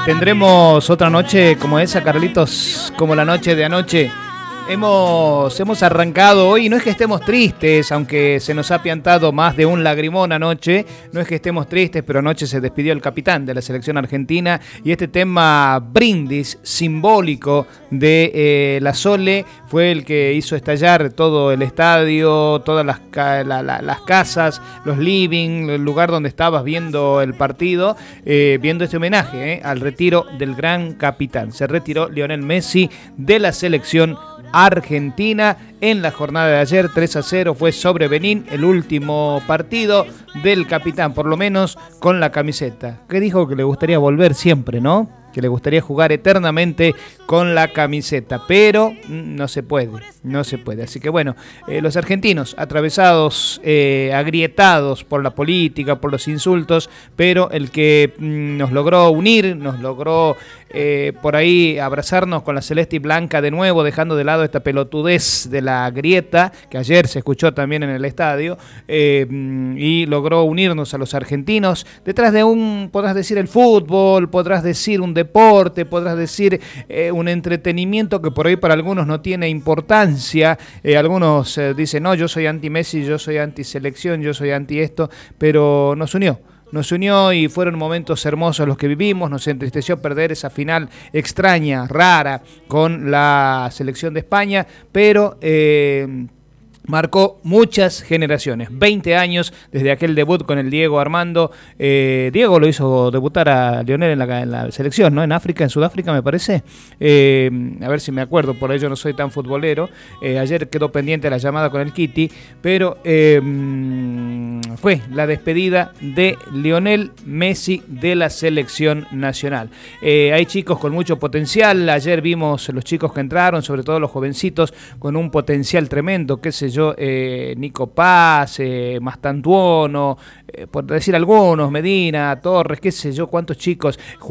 Tendremos otra noche como esa, Carlitos, como la noche de anoche. Hemos arrancado hoy, no es que estemos tristes, aunque se nos ha piantado más de un lagrimón anoche, no es que estemos tristes, pero anoche se despidió el capitán de la selección argentina y este tema brindis simbólico de la Sole fue el que hizo estallar todo el estadio, todas las casas, los living, el lugar donde estabas viendo el partido, viendo este homenaje al retiro del gran capitán. Se retiró Lionel Messi de la selección Argentina en la jornada de ayer. 3-0 fue sobre Benín, el último partido del capitán, por lo menos con la camiseta. Que dijo que le gustaría volver siempre, ¿no? Que le gustaría jugar eternamente con la camiseta, pero no se puede. Así que bueno, los argentinos atravesados, agrietados por la política, por los insultos, pero el que nos logró unir, nos logró por ahí abrazarnos con la celeste y blanca de nuevo, dejando de lado esta pelotudez de la grieta, que ayer se escuchó también en el estadio, y logró unirnos a los argentinos, detrás de podrás decir el fútbol, podrás decir un deporte, podrás decir un entretenimiento que por ahí para algunos no tiene importancia, algunos dicen, no, yo soy anti-Messi, yo soy anti-selección, yo soy anti-esto, pero nos unió y fueron momentos hermosos los que vivimos. Nos entristeció perder esa final extraña, rara, con la selección de España, pero marcó muchas generaciones, 20 años desde aquel debut con el Diego Armando. Diego lo hizo debutar a Lionel en la selección, ¿no? En África, en Sudáfrica me parece. A ver si me acuerdo, por ello no soy tan futbolero. Ayer quedó pendiente la llamada con el Kitty, pero fue la despedida de Lionel Messi de la selección nacional. Hay chicos con mucho potencial. Ayer vimos los chicos que entraron, sobre todo los jovencitos, con un potencial tremendo, qué sé yo, Nico Paz, Mastantuono, por decir algunos, Medina, Torres, qué sé yo, cuántos chicos.